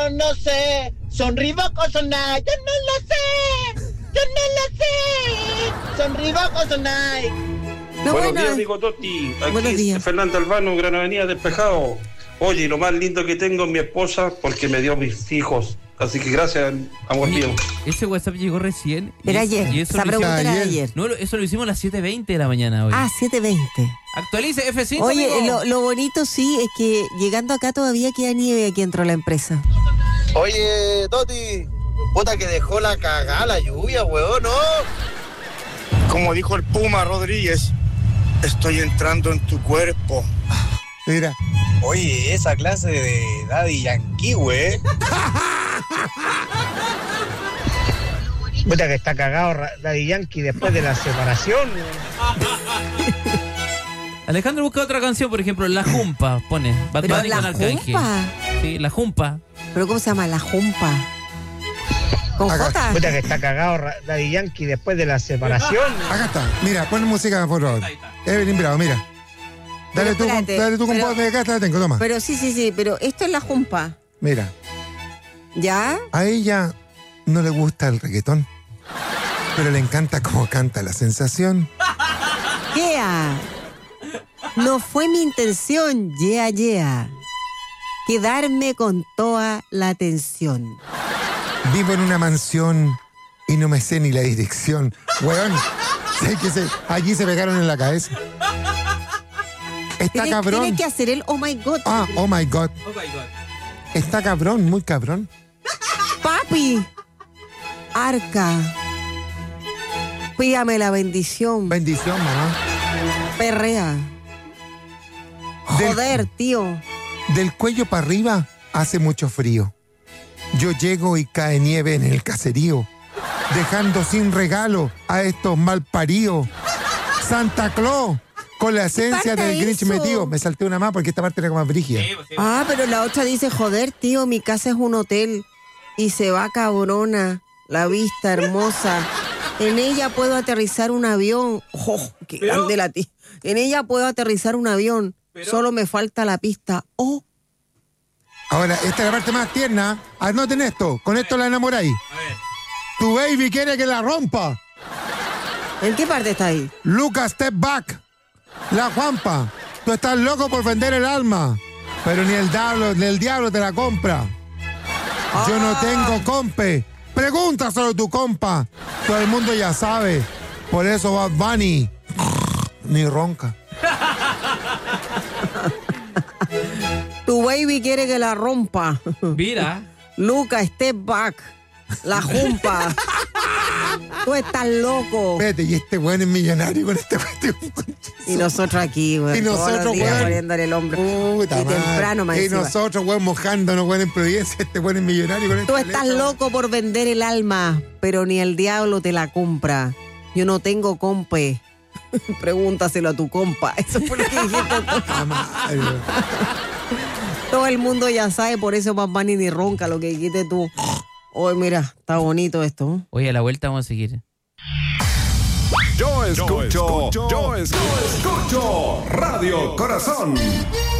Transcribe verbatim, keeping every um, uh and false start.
No sé, son Reebok o son Nike, yo no lo sé, yo no lo sé, son Reebok o son Nike. No, Buenos bueno, días, amigo Toti. buenos Aquí días. Fernando Albano, Gran Avenida Despejado. Oye, lo más lindo que tengo es mi esposa porque me dio mis hijos. Así que gracias, amor Oye, mío. ese WhatsApp llegó recién. y Era es- ayer, y eso esa lo hicimos- pregunta era de ayer. ayer. No, lo- eso lo hicimos a las siete veinte de la mañana hoy. Ah, siete veinte. Actualice F cinco. Oye, amigo. lo, lo bonito sí es que llegando acá todavía queda nieve aquí dentro de la empresa. Oye, Toti, puta que dejó la cagada la lluvia, weón, ¿no? Como dijo el Puma Rodríguez, estoy entrando en tu cuerpo. Mira, Oye, esa clase de Daddy Yankee, güey. Puta que está cagado Ra- Daddy Yankee después de la separación. Alejandro busca otra canción, por ejemplo, La Jumpa, pone. Bad Pero Bunny La con Arcángel. Jumpa. Sí, La Jumpa. ¿Pero cómo se llama? La Jumpa. ¿Con Acá. J? Puta que está cagado Ra- Daddy Yankee después de la separación. acá está. Mira, pon música, por favor. Evelyn Bravo, mira. Dale Pero tú, espérate, dale tú, pero- compadre, acá te la tengo, toma. Pero sí, sí, sí, pero esto es La Jumpa. Mira, ¿Ya? a ella no le gusta el reggaetón, pero le encanta cómo canta La Sensación. Yeah. No fue mi intención, yeah, yeah. Quedarme con toda la atención. Vivo en una mansión y no me sé ni la dirección. Weón, sé que se, allí se pegaron en la cabeza. Está Tienes, cabrón. tienes que hacer el oh my god. Ah, oh my God. Está cabrón, muy cabrón. Papi. Arca. Pídame la bendición. Bendición, mamá. Perrea. Del- Joder, tío. Del cuello para arriba hace mucho frío. Yo llego y cae nieve en el caserío, dejando sin regalo a estos malparíos. Santa Claus, con la esencia falta del Grinch eso? metido. Me salté una más porque esta parte era como más brígida. Ah, pero la otra dice, joder, tío, mi casa es un hotel. Y se va cabrona. La vista hermosa. En ella puedo aterrizar un avión. ¡Oh, qué grande la tía! En ella puedo aterrizar un avión. Solo me falta la pista. ¡Oh! Ahora, esta es la parte más tierna. Anoten esto, con esto la enamoráis. Tu baby quiere que la rompa. ¿En qué parte está ahí? Lucas, step back. La Juanpa, tú estás loco por vender el alma, pero ni el diablo, ni el diablo te la compra. Yo no tengo compe. Pregúntaselo a tu compa. Todo el mundo ya sabe. Por eso Bad Bunny ni ronca. Tu baby quiere que la rompa. Mira. Luca, step back. La jumpa. Tú estás loco. Vete, y este weón es millonario con este cuestión. Y nosotros aquí, güey. Y nosotros, weón. poniéndole el hombro. Puta y madre. temprano, más Y encima. nosotros, weón, mojándonos, weón, en Providencia. Este weón es millonario con este Tú estás loco por vender el alma, pero ni el diablo te la compra. Yo no tengo compe. Pregúntaselo a tu compa. Eso fue lo que dijiste tú. Todo el mundo ya sabe, por eso Bad Bunny ni ronca lo que dijiste tú. Oye, mira, está bonito esto. Oye, a la vuelta vamos a seguir. Yo escucho, yo escucho, yo escucho Radio Corazón.